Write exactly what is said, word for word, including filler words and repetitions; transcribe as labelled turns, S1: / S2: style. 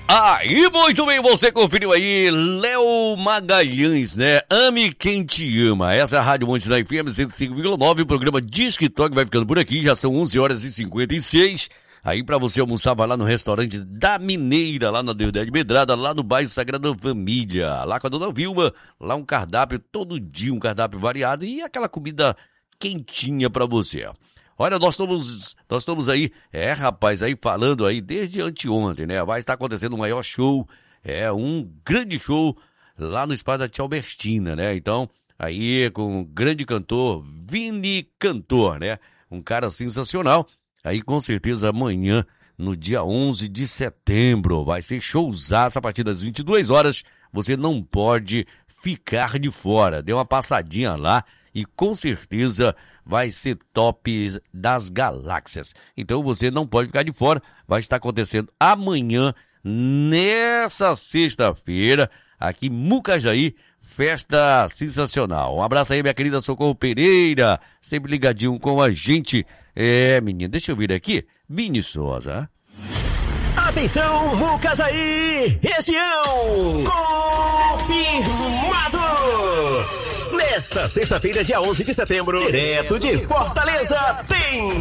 S1: Aí, muito bem, você conferiu aí Léo Magalhães, né? Ame quem te ama. Essa é a Rádio Monte da F M cento e cinco vírgula nove, o programa Disque Toque vai ficando por aqui, já são onze horas e cinquenta e seis. Aí pra você almoçar, vai lá no restaurante da Mineira, lá na Deodé Medrada, lá no bairro Sagrada Família, lá com a Dona Vilma, lá um cardápio todo dia, um cardápio variado e aquela comida quentinha pra você. Olha, nós estamos, nós estamos aí, é rapaz, aí falando aí desde anteontem, né? Vai estar acontecendo um maior show, é um grande show lá no Espaço da Tia Albertina, né? Então, aí com o grande cantor Vini Cantor, né? Um cara sensacional. Aí com certeza amanhã, no dia onze de setembro, vai ser showzaço a partir das vinte e duas horas. Você não pode ficar de fora. Dê uma passadinha lá e com certeza vai ser top das galáxias. Então você não pode ficar de fora. Vai estar acontecendo amanhã, nessa sexta-feira, aqui em Mucajaí. Festa sensacional. Um abraço aí, minha querida Socorro Pereira, sempre ligadinho com a gente. É, menino, deixa eu vir aqui. Vini Souza.
S2: Atenção, Mucajaí, região, confirmado! Nesta sexta-feira, dia onze de setembro, direto de Fortaleza, tem